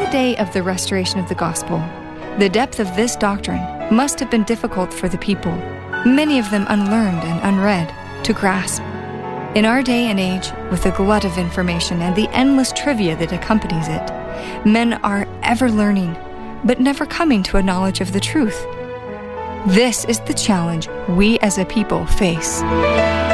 day of the restoration of the gospel, the depth of this doctrine must have been difficult for the people, many of them unlearned and unread, to grasp. In our day and age, with the glut of information and the endless trivia that accompanies it, men are ever learning, but never coming to a knowledge of the truth. This is the challenge we as a people face.